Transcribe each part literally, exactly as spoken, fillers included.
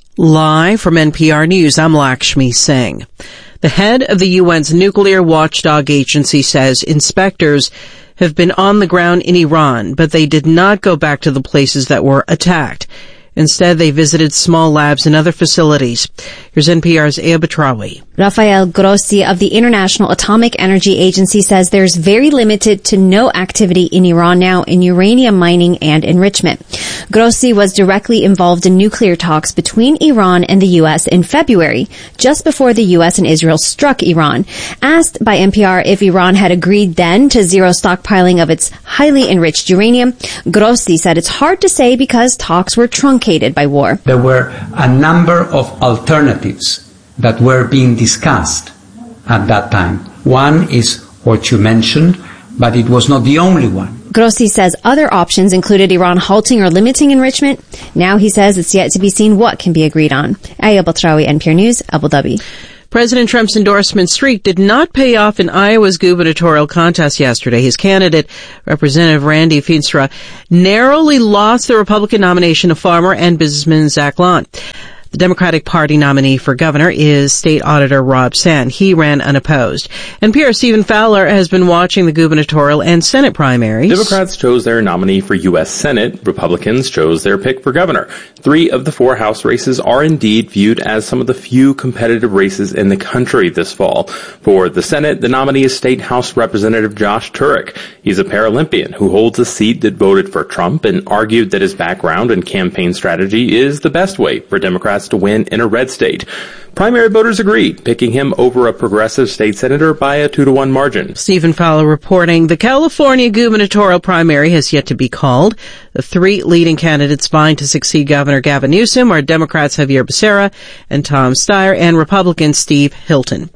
Live from N P R News, I'm Lakshmi Singh. The head of the U N's nuclear watchdog agency says inspectors have been on the ground in Iran, but they did not go back to the places that were attacked. Instead, they visited small labs and other facilities. Here's N P R's Aya Batrawi. Rafael Grossi of the International Atomic Energy Agency says there's very limited to no activity in Iran now in uranium mining and enrichment. Grossi was directly involved in nuclear talks between Iran and the U S in February, just before the U S and Israel struck Iran. Asked by N P R if Iran had agreed then to zero stockpiling of its highly enriched uranium, Grossi said it's hard to say because talks were truncated by war. There were a number of alternatives that were being discussed at that time. One is what you mentioned, but it was not the only one. Grossi says other options included Iran halting or limiting enrichment. Now he says it's yet to be seen what can be agreed on. Aya Batrawi, N P R News, Abu Dhabi. President Trump's endorsement streak did not pay off in Iowa's gubernatorial contest yesterday. His candidate, Representative Randy Feenstra, narrowly lost the Republican nomination of farmer and businessman Zach Lawn. The Democratic Party nominee for governor is State Auditor Rob Sand. He ran unopposed. N P R's Stephen Fowler has been watching the gubernatorial and Senate primaries. Democrats chose their nominee for U S Senate. Republicans chose their pick for governor. Three of the four House races are indeed viewed as some of the few competitive races in the country this fall. For the Senate, the nominee is State House Representative Josh Turek. He's a Paralympian who holds a seat that voted for Trump and argued that his background and campaign strategy is the best way for Democrats to win in a red state. Primary voters agreed, picking him over a progressive state senator by a two to one margin. Stephen Fowler reporting the California gubernatorial primary has yet to be called. The three leading candidates vying to succeed Governor Gavin Newsom are Democrats Javier Becerra and Tom Steyer and Republican Steve Hilton.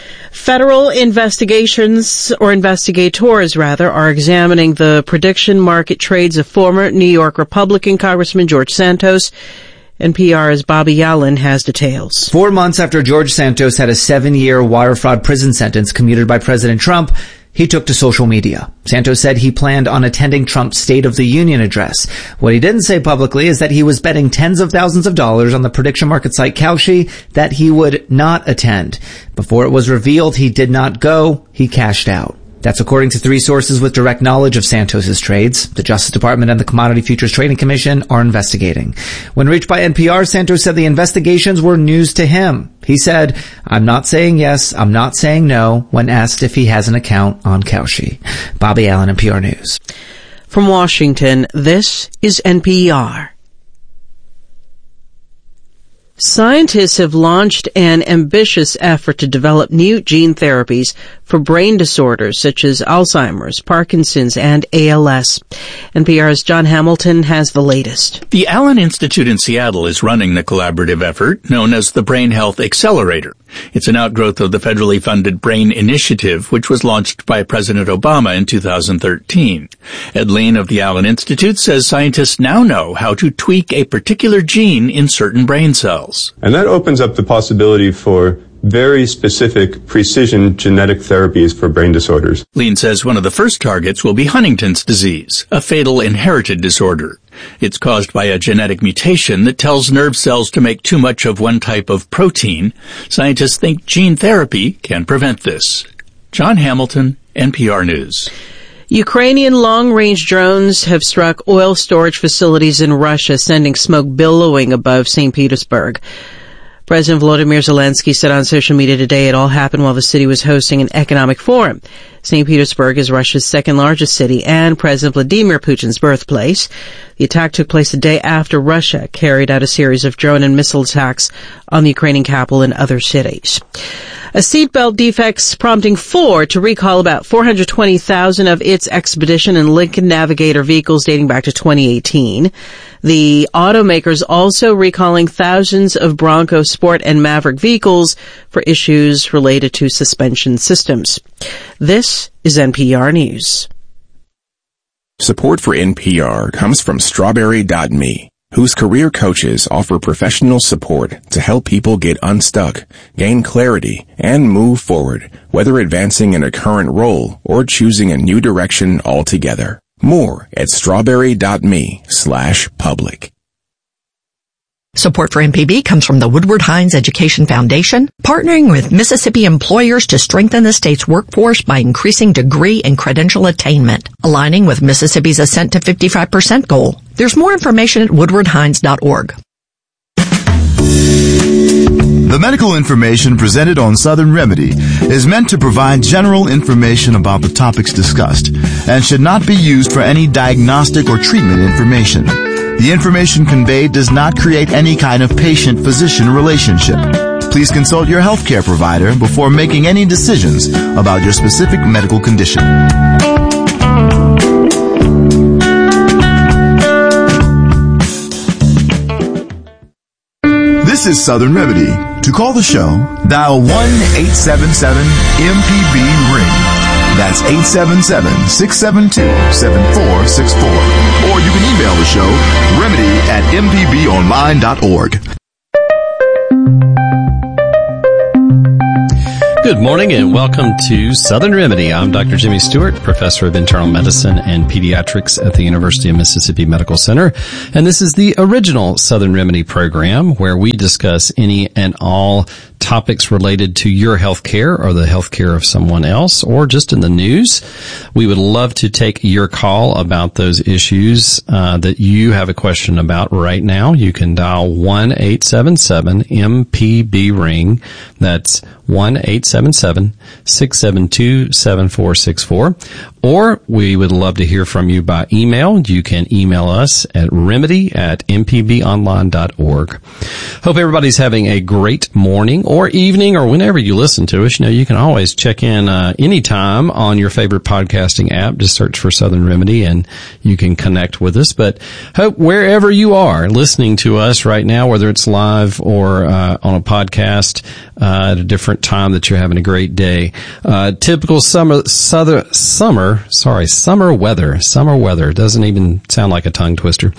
Federal investigations, or investigators rather, are examining the prediction market trades of former New York Republican Congressman George Santos. N P R's Bobby Allen has details. Four months after George Santos had a seven-year wire fraud prison sentence commuted by President Trump, he took to social media. Santos said he planned on attending Trump's State of the Union address. What he didn't say publicly is that he was betting tens of thousands of dollars on the prediction market site Kalshi that he would not attend. Before it was revealed he did not go, he cashed out. That's according to three sources with direct knowledge of Santos's trades. The Justice Department and the Commodity Futures Trading Commission are investigating. When reached by N P R, Santos said the investigations were news to him. He said, "I'm not saying yes, I'm not saying no," when asked if he has an account on Kalshi. Bobby Allen, N P R News. From Washington, this is N P R. Scientists have launched an ambitious effort to develop new gene therapies for brain disorders such as Alzheimer's, Parkinson's, and A L S. N P R's John Hamilton has the latest. The Allen Institute in Seattle is running the collaborative effort known as the Brain Health Accelerator. It's an outgrowth of the federally funded Brain Initiative, which was launched by President Obama in two thousand thirteen. Ed Lean of the Allen Institute says scientists now know how to tweak a particular gene in certain brain cells. And that opens up the possibility for very specific precision genetic therapies for brain disorders. Lean says one of the first targets will be Huntington's disease, a fatal inherited disorder. It's caused by a genetic mutation that tells nerve cells to make too much of one type of protein. Scientists think gene therapy can prevent this. John Hamilton, N P R News. Ukrainian long-range drones have struck oil storage facilities in Russia, sending smoke billowing above Saint Petersburg. President Volodymyr Zelensky said on social media today it all happened while the city was hosting an economic forum. Saint Petersburg is Russia's second largest city and President Vladimir Putin's birthplace. The attack took place the day after Russia carried out a series of drone and missile attacks on the Ukrainian capital and other cities. A seatbelt defects prompting Ford to recall about four hundred twenty thousand of its Expedition and Lincoln Navigator vehicles dating back to twenty eighteen. The automakers also recalling thousands of Bronco Sport and Maverick vehicles for issues related to suspension systems. This is N P R News. Support for N P R comes from Strawberry dot me, whose career coaches offer professional support to help people get unstuck, gain clarity, and move forward, whether advancing in a current role or choosing a new direction altogether. More at strawberry dot me slash public. So Support for M P B comes from the Woodward Hines Education Foundation, partnering with Mississippi employers to strengthen the state's workforce by increasing degree and credential attainment, aligning with Mississippi's Ascent to fifty-five percent goal. There's more information at woodward hines dot org. The medical information presented on Southern Remedy is meant to provide general information about the topics discussed and should not be used for any diagnostic or treatment information. The information conveyed does not create any kind of patient-physician relationship. Please consult your healthcare provider before making any decisions about your specific medical condition. This is Southern Remedy. To call the show, dial one eight seven seven M P B ring. That's eight seven seven, six seven two, seven four six four. Or you can email the show, remedy at m p b online dot org. Good morning and welcome to Southern Remedy. I'm Doctor Jimmy Stewart, Professor of Internal Medicine and Pediatrics at the University of Mississippi Medical Center. And this is the original Southern Remedy program where we discuss any and all topics related to your health care or the health care of someone else or just in the news. We would love to take your call about those issues uh, that you have a question about right now. You can dial one eight seven seven M P B ring. That's one eight seven seven, six seven two, seven four six four. Or we would love to hear from you by email. You can email us at remedy at m p b online dot org. Hope everybody's having a great morning or evening or whenever you listen to us. You know, you can always check in uh, anytime on your favorite podcasting app. Just search for Southern Remedy and you can connect with us. But hope wherever you are listening to us right now, whether it's live or uh, on a podcast uh, at a different time, that you're having a great day. Uh, typical summer, summer, summer, sorry, summer weather. Summer weather doesn't even sound like a tongue twister.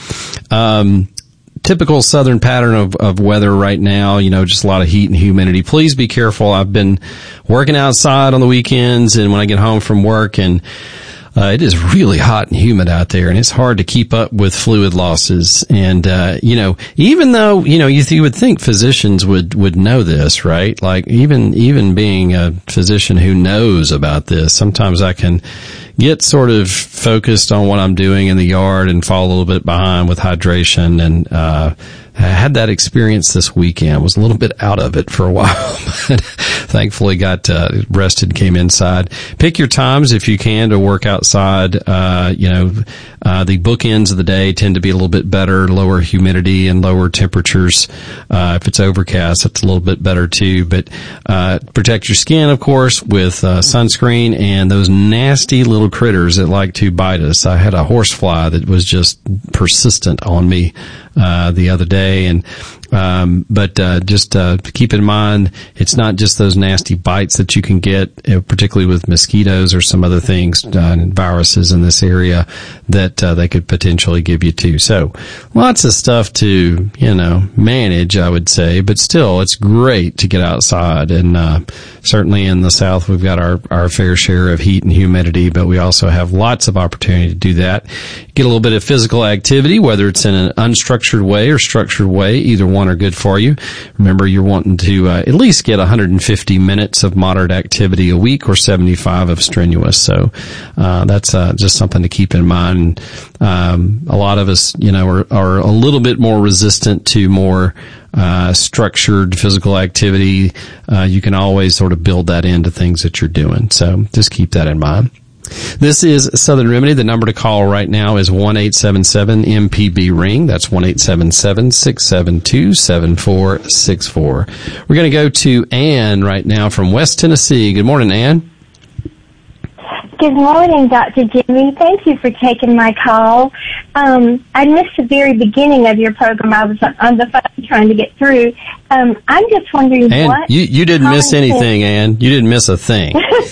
Um, typical southern pattern of, of weather right now, you know, just a lot of heat and humidity. Please be careful. I've been working outside on the weekends and when I get home from work, and Uh, it is really hot and humid out there, and it's hard to keep up with fluid losses. And, uh, you know, even though, you know, you, you would think physicians would, would know this, right? Like even, even being a physician who knows about this, sometimes I can get sort of focused on what I'm doing in the yard and fall a little bit behind with hydration. And, uh, I had that experience this weekend. Was a little bit out of it for a while, but thankfully got uh, rested, came inside. Pick your times if you can to work outside. Uh, you know, uh, the bookends of the day tend to be a little bit better, lower humidity and lower temperatures. Uh, if it's overcast, it's a little bit better too. But uh, protect your skin, of course, with uh, sunscreen and those nasty little critters that like to bite us. I had a horsefly that was just persistent on me uh the other day, and um but uh just uh keep in mind it's not just those nasty bites that you can get, uh, particularly with mosquitoes or some other things, uh, and viruses in this area that uh, they could potentially give you too. So lots of stuff to, you know, manage, I would say, but still it's great to get outside. And uh certainly in the South we've got our our fair share of heat and humidity, but we also have lots of opportunity to do that. Get a little bit of physical activity, whether it's in an unstructured way or structured way. Either one are good for you. Remember, you're wanting to uh, at least get one hundred fifty minutes of moderate activity a week or seventy-five of strenuous. So uh, that's uh, just something to keep in mind. Um, a lot of us, you know, are, are a little bit more resistant to more uh structured physical activity. Uh, you can always sort of build that into things that you're doing. So just keep that in mind. This is Southern Remedy. The number to call right now is one eight seven seven M P B ring. That's one eight seven seven, six seven two, seven four six four. We're going to go to Ann right now from West Tennessee. Good morning, Ann. Good morning, Doctor Jimmy. Thank you for taking my call. Um, I missed the very beginning of your program. I was on the phone trying to get through. Um, I'm just wondering Ann, what... you, you didn't miss anything, Ann. You didn't miss a thing.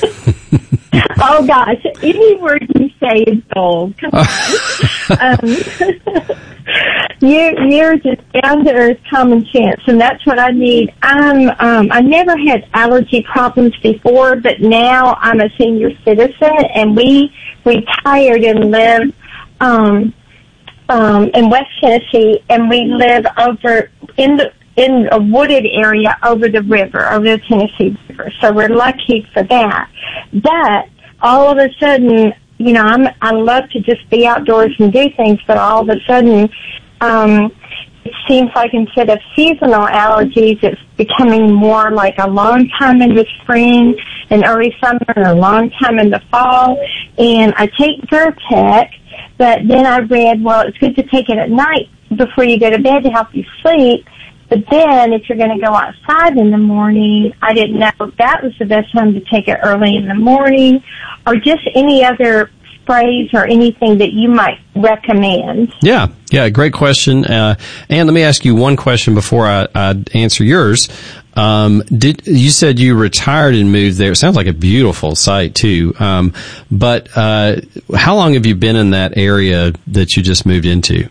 Oh, gosh. Any word you say is gold. Come on. um, you're, you're just down-to-earth common sense, and that's what I need. I'm, um, I never had allergy problems before, but now I'm a senior citizen, and we retired and live um, um, in West Tennessee, and we live over in the in a wooded area over the river, over the Tennessee River. So we're lucky for that. But all of a sudden, you know, I'm, I love to just be outdoors and do things, but all of a sudden, um, it seems like instead of seasonal allergies, it's becoming more like a long time in the spring and early summer and a long time in the fall. And I take Zyrtec, but then I read, well, it's good to take it at night before you go to bed to help you sleep. But then if you're going to go outside in the morning, I didn't know if that was the best time to take it early in the morning, or just any other sprays or anything that you might recommend. Yeah, yeah, great question. Uh, and let me ask you one question before I, I answer yours. Um, did you said you retired and moved there? It sounds like a beautiful site too. Um, but uh, how long have you been in that area that you just moved into?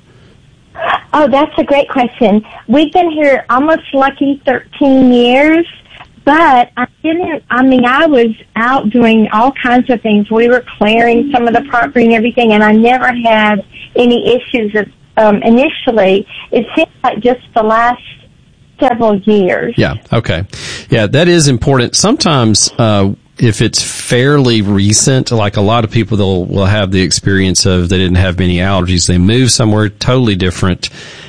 Oh, that's a great question. We've been here almost lucky thirteen years, but I didn't, I mean, I was out doing all kinds of things. We were clearing some of the property and everything, and I never had any issues of, um, initially. It seems like just the last several years. Yeah, okay. Yeah, that is important. Sometimes, uh, if it's fairly recent, like a lot of people they'll, will have the experience of they didn't have many allergies. They move somewhere totally different,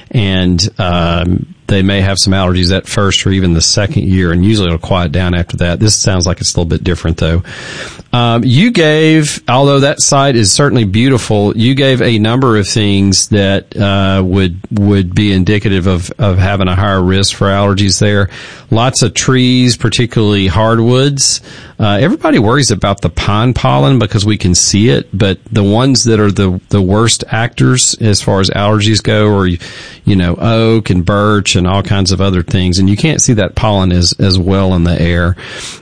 and um, they may have some allergies that first or even the second year, and usually it'll quiet down after that. This sounds like it's a little bit different, though. Um, you gave, although that site is certainly beautiful, you gave a number of things that uh, would would be indicative of, of having a higher risk for allergies there. Lots of trees, particularly hardwoods. Uh, everybody worries about the pine pollen because we can see it, but the ones that are the, the worst actors as far as allergies go are, you know, oak and birch and all kinds of other things. And you can't see that pollen as, as well in the air.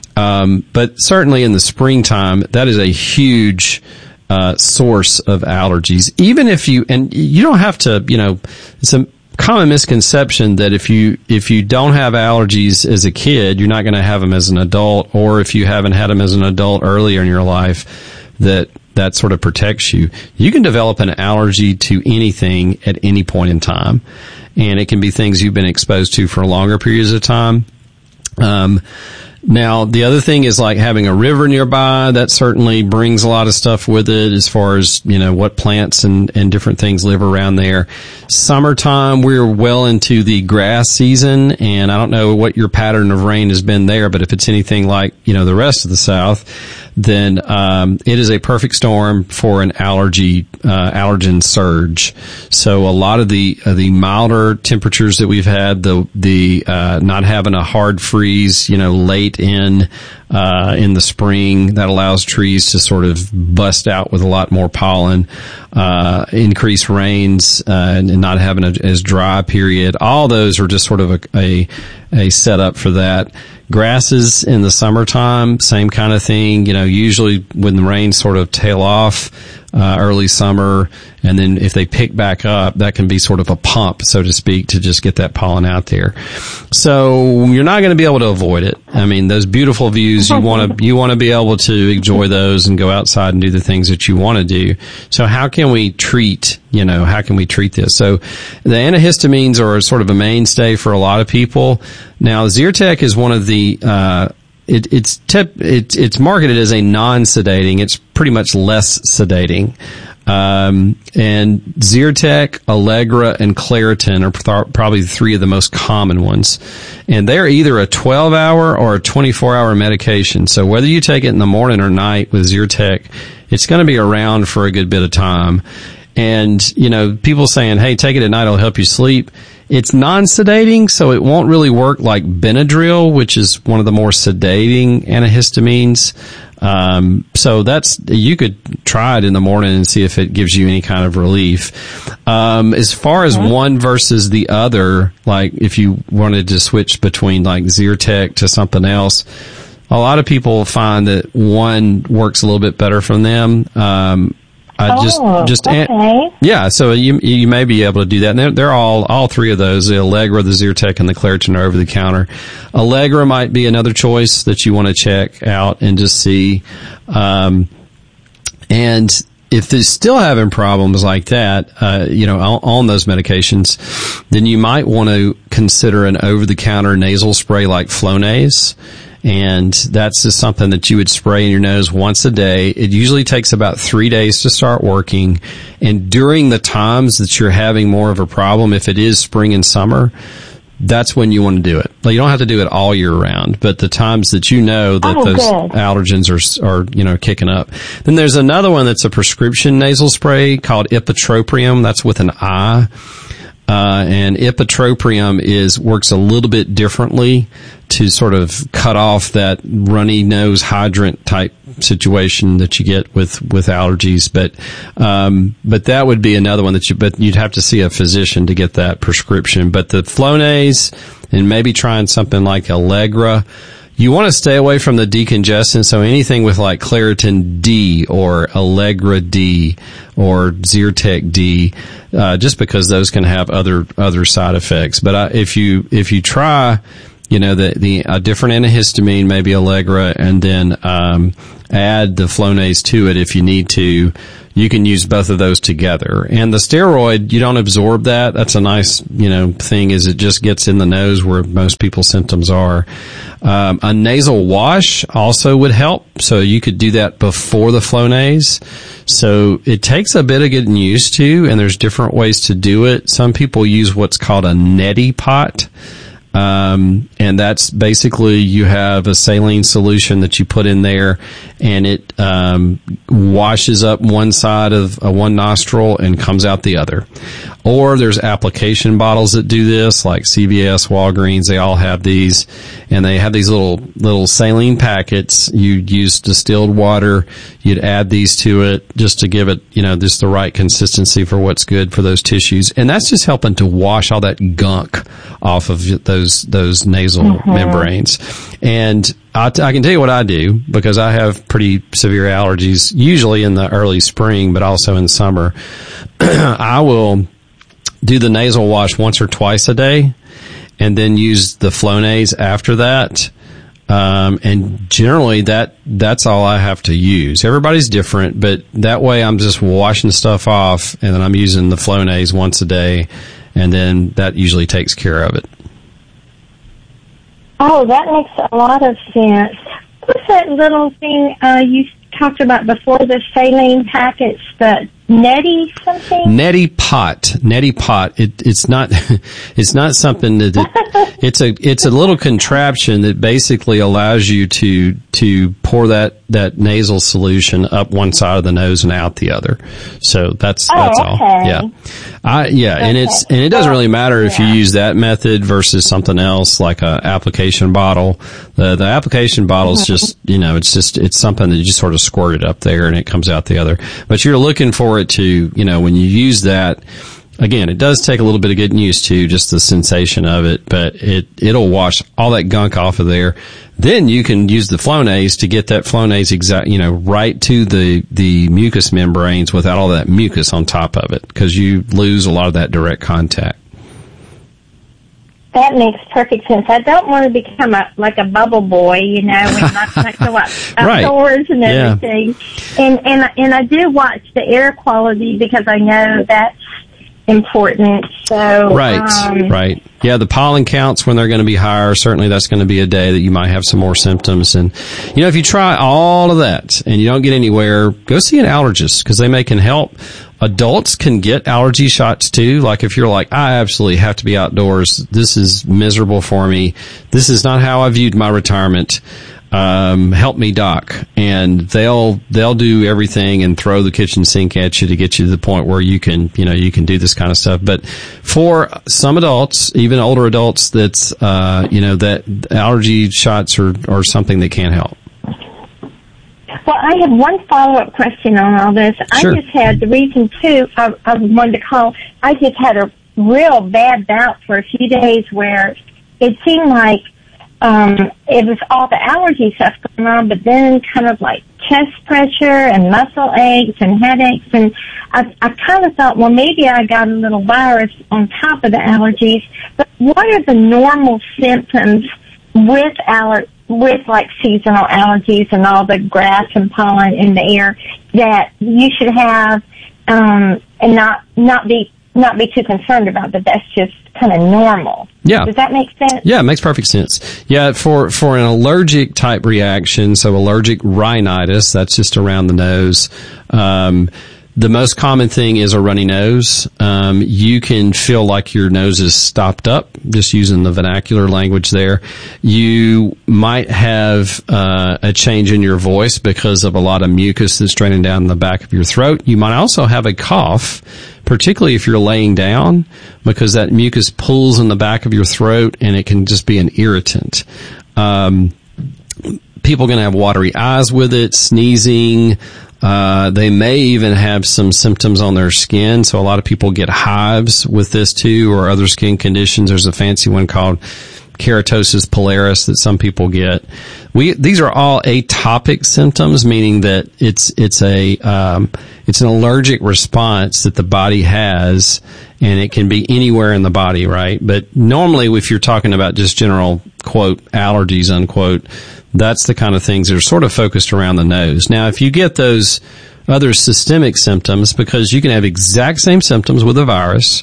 Um, but certainly in the springtime, that is a huge, uh, source of allergies. Even if you, and you don't have to, you know, it's a common misconception that if you, if you don't have allergies as a kid, you're not going to have them as an adult, or if you haven't had them as an adult earlier in your life, that, that sort of protects you. You can develop an allergy to anything at any point in time. And it can be things you've been exposed to for longer periods of time. Um, Now, the other thing is like having a river nearby. That certainly brings a lot of stuff with it as far as, you know, what plants and, and different things live around there. Summertime, we're well into the grass season, and I don't know what your pattern of rain has been there, but if it's anything like, you know, the rest of the South, then um it is a perfect storm for an allergy uh allergen surge. So a lot of the uh, the milder temperatures that we've had, the the uh not having a hard freeze, you know, late in uh in the spring, that allows trees to sort of bust out with a lot more pollen, uh increased rains, uh and, and not having a, as dry period. All those are just sort of a a, a setup for that. Grasses in the summertime, same kind of thing. You know, usually when the rains sort of tail off, uh, early summer, and then if they pick back up, that can be sort of a pump, so to speak, to just get that pollen out there. So you're not going to be able to avoid it. I mean, those beautiful views, you want to, you want to be able to enjoy those and go outside and do the things that you want to do. So how can we treat, you know, how can we treat this? So the antihistamines are sort of a mainstay for a lot of people. Now, Zyrtec is one of the, uh, it, it's tip, it, it's marketed as a non-sedating. It's pretty much less sedating. Um, and Zyrtec, Allegra, and Claritin are th- probably three of the most common ones. And they're either a twelve hour or a twenty-four hour medication. So whether you take it in the morning or night with Zyrtec, it's going to be around for a good bit of time. And, you know, people saying, hey, take it at night, it'll help you sleep. It's non-sedating, so it won't really work like Benadryl, which is one of the more sedating antihistamines. Um, so that's, you could try it in the morning and see if it gives you any kind of relief. Um, as far as one versus the other, like if you wanted to switch between like Zyrtec to something else, a lot of people find that one works a little bit better from them. Um, I just, oh, just, okay. an, yeah, so you, you may be able to do that. And they're, they're all, all three of those, the Allegra, the Zyrtec, and the Claritin are over the counter. Allegra might be another choice that you want to check out and just see. Um, and if they're still having problems like that, uh, you know, on, on those medications, then you might want to consider an over-the-counter nasal spray like Flonase. And that's just something that you would spray in your nose once a day. It usually takes about three days to start working. And during the times that you're having more of a problem, if it is spring and summer, that's when you want to do it. Well, you don't have to do it all year round, but the times that you know that oh, those good. allergens are, are, you know, kicking up. Then there's another one that's a prescription nasal spray called Ipratropium. That's with an I. Uh, and ipratropium is, works a little bit differently to sort of cut off that runny nose hydrant type situation that you get with, with allergies. But, um, but that would be another one that you, but you'd have to see a physician to get that prescription. But the Flonase and maybe trying something like Allegra, you want to stay away from the decongestant, so anything with like Claritin D or Allegra D or Zyrtec D, uh, just because those can have other other side effects. But uh, if you if you try, you know, the the a different antihistamine, maybe Allegra, and then um, add the Flonase to it if you need to. You can use both of those together. And the steroid, you don't absorb that. That's a nice, you know, thing, is it just gets in the nose where most people's symptoms are. Um, a nasal wash also would help. So you could do that before the Flonase. So it takes a bit of getting used to, and there's different ways to do it. Some people use what's called a neti pot. Um, and that's basically, you have a saline solution that you put in there, and it, um, washes up one side of uh, one nostril and comes out the other. Or there's application bottles that do this, like C V S, Walgreens, they all have these, and they have these little, little saline packets. You'd use distilled water, you'd add these to it just to give it, you know, just the right consistency for what's good for those tissues. And that's just helping to wash all that gunk off of those, those nasal mm-hmm. membranes. And I, t- I can tell you what I do, because I have pretty severe allergies, usually in the early spring, but also in summer. I will do the nasal wash once or twice a day, and then use the Flonase after that. Um, and generally that, that's all I have to use. Everybody's different, but that way I'm just washing stuff off, and then I'm using the Flonase once a day, and then that usually takes care of it. Oh, that makes a lot of sense. What's that little thing uh, you talked about before, the saline packets, the neti something? Neti pot. Neti pot. It, it's not, it's not something that, it, it's a, it's a little contraption that basically allows you to, to pour that, that nasal solution up one side of the nose and out the other. So that's, oh, that's okay. all. Yeah. I, yeah. Okay. And it's, and it doesn't really matter if yeah. you use that method versus something else like a application bottle. The, the application bottle is mm-hmm. just, you know, it's just, it's something that you just sort of squirt it up there and it comes out the other. But you're looking for it to, you know, when you use that, again, it does take a little bit of getting used to, just the sensation of it, but it, it'll wash all that gunk off of there. Then you can use the Flonase to get that Flonase exact, you know, right to the, the mucous membranes without all that mucus on top of it, because you lose a lot of that direct contact. That makes perfect sense. I don't want to become a, like a bubble boy, you know, and not, not go out, outdoors right. and everything. Yeah. And, and, and I do watch the air quality, because I know that's important. So, right, um, right. Yeah, the pollen counts, when they're going to be higher, certainly that's going to be a day that you might have some more symptoms. And, you know, if you try all of that and you don't get anywhere, go see an allergist, because they may can help. Adults can get allergy shots too. Like if you're like, I absolutely have to be outdoors, this is miserable for me, this is not how I viewed my retirement, um, help me, doc. And they'll, they'll do everything and throw the kitchen sink at you to get you to the point where you can, you know, you can do this kind of stuff. But for some adults, even older adults, that's, uh, you know, that allergy shots are, are something that can help. Well, I have one follow-up question on all this. Sure. I just had, the reason, too, I, I wanted to call, I just had a real bad bout for a few days where it seemed like um, it was all the allergy stuff going on, but then kind of like chest pressure and muscle aches and headaches. And I, I kind of thought, well, maybe I got a little virus on top of the allergies. But what are the normal symptoms with aller- with like seasonal allergies and all the grass and pollen in the air, that you should have, um, and not, not be, not be too concerned about, but that's just kind of normal. Yeah. Does that make sense? Yeah, it makes perfect sense. Yeah, for, for an allergic type reaction, so allergic rhinitis, that's just around the nose, um, the most common thing is a runny nose. Um, you can feel like your nose is stopped up, just using the vernacular language there. You might have uh, a change in your voice because of a lot of mucus that's draining down the back of your throat. You might also have a cough, particularly if you're laying down, because that mucus pulls in the back of your throat and it can just be an irritant. Um, people are going to have watery eyes with it, sneezing. Uh, they may even have some symptoms on their skin. So a lot of people get hives with this too, or other skin conditions. There's a fancy one called keratosis pilaris that some people get. We, these are all atopic symptoms, meaning that it's, it's a, um, it's an allergic response that the body has, and it can be anywhere in the body, right? But normally if you're talking about just general, quote, allergies, unquote, that's the kind of things that are sort of focused around the nose. Now, if you get those other systemic symptoms, because you can have exact same symptoms with a virus,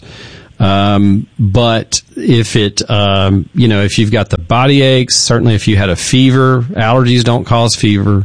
um, but if it, um, you know, if you've got the body aches, certainly if you had a fever, allergies don't cause fever.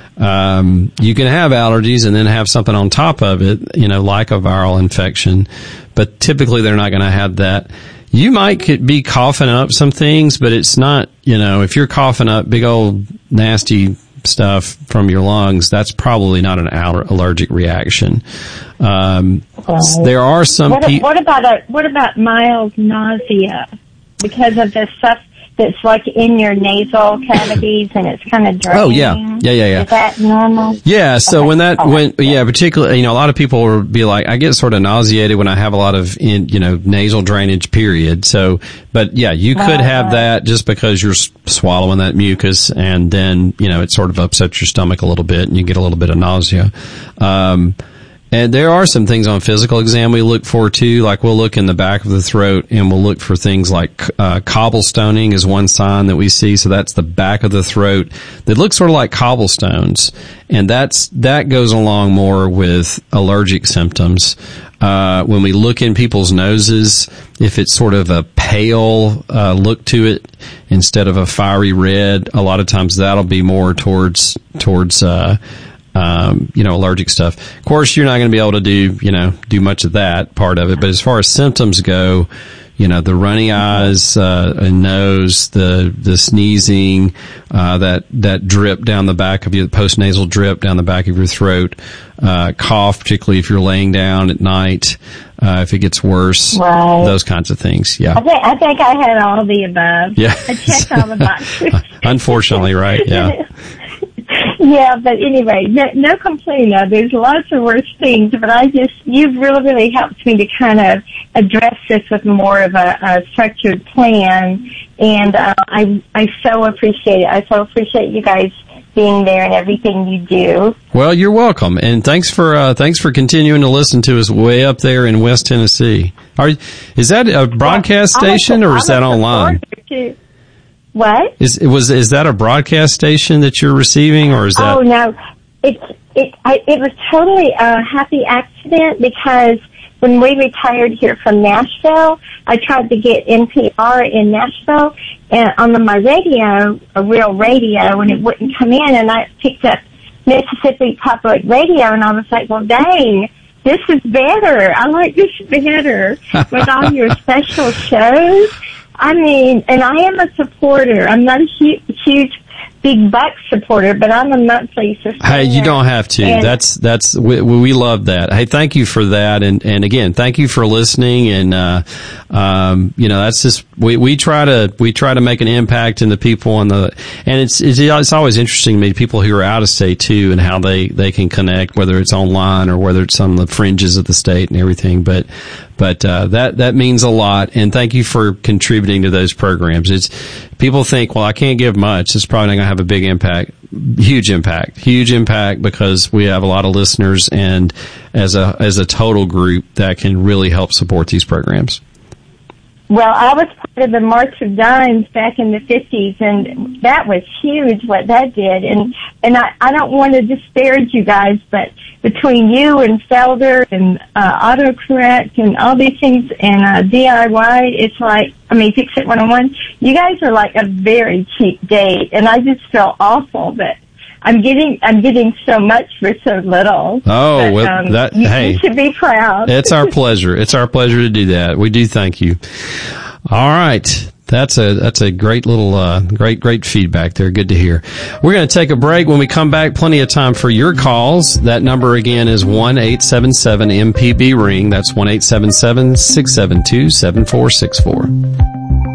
Um, you can have allergies and then have something on top of it, you know, like a viral infection, but typically they're not going to have that. You might be coughing up some things, but it's not, you know, if you're coughing up big old nasty stuff from your lungs, that's probably not an aller- allergic reaction. Um, right. There are some what, people. What about a, what about mild nausea because of the stuff that's like in your nasal cavities and it's kind of draining? Oh, yeah. Yeah, yeah, yeah. Is that normal? Yeah, so okay. when that, oh, when, yeah, particularly, you know, a lot of people will be like, I get sort of nauseated when I have a lot of, in, you know, nasal drainage, period. So, but yeah, you could right, have right. that just because you're swallowing that mucus, and then, you know, it sort of upsets your stomach a little bit and you get a little bit of nausea. Um, And there are some things on physical exam we look for too, like we'll look in the back of the throat and we'll look for things like uh, cobblestoning is one sign that we see. So that's the back of the throat that looks sort of like cobblestones, and that's that goes along more with allergic symptoms. Uh, when we look in people's noses, if it's sort of a pale uh, look to it instead of a fiery red, a lot of times that'll be more towards towards. Uh, Um, you know, allergic stuff. Of course, you're not going to be able to do, you know, do much of that part of it. But as far as symptoms go, you know, the runny eyes, uh, and nose, the, the sneezing, uh, that, that drip down the back of your, post-nasal drip down the back of your throat, uh, cough, particularly if you're laying down at night, uh, if it gets worse, right. those kinds of things. Yeah. I think, I think I had all of the above. Yeah. I checked all the boxes. Unfortunately, right? Yeah. Yeah, but anyway, no, no complaint. Now, there's lots of worse things, but I just, you've really, really helped me to kind of address this with more of a, a structured plan, and uh, I, I so appreciate it. I so appreciate you guys being there and everything you do. Well, you're welcome, and thanks for uh, thanks for continuing to listen to us way up there in West Tennessee. Are is that a broadcast well, station a, or is that online? Too. What? Is was is that a broadcast station that you're receiving, or is that? Oh no, it's it. I, it was totally a happy accident because when we retired here from Nashville, I tried to get N P R in Nashville and on the, my radio, a real radio, and it wouldn't come in. And I picked up Mississippi Public Radio, and I was like, well, dang. This is better. I like this better with all your special shows. I mean, and I am a supporter. I'm not a huge, huge big buck supporter, but I'm a monthly sustainer. Hey, you don't have to. And that's, that's, we, we love that. Hey, thank you for that. And, and again, thank you for listening. And, uh, um, you know, that's just, we, we try to, we try to make an impact in the people and the, and it's, it's, it's always interesting to me, people who are out of state too, and how they, they can connect, whether it's online or whether it's on the fringes of the state and everything. But, but, uh, that, that means a lot. And thank you for contributing to those programs. It's, people think, well, I can't give much. It's probably not going to have a big impact. Huge impact. Huge impact because we have a lot of listeners, and as a, as a total group that can really help support these programs. well, I was part of the March of Dimes back in the fifties, and that was huge what that did. And and I, I don't want to disparage you guys, but between you and Felder and uh, autocorrect and all these things and uh, D I Y, it's like, I mean, Fix It one oh one, you guys are like a very cheap date, and I just feel awful that I'm getting I'm getting so much for so little. Oh, but, well, um, that you, hey, you should be proud. It's our pleasure. It's our pleasure to do that. We do thank you. All right. That's a, that's a great little, uh, great, great feedback there. Good to hear. We're going to take a break. When we come back, plenty of time for your calls. That number again is one eight seven seven M P B ring. That's one eight seven seven, six seven two, seven four six four.